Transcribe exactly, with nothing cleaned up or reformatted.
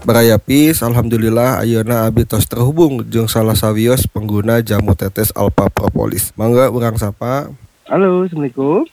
Baraya Peace, alhamdulillah ayeuna abdi tos terhubung jeung salah sawios pengguna jamu tetes Alpha Propolis. Mangga urang sapa. Halo, assalamualaikum.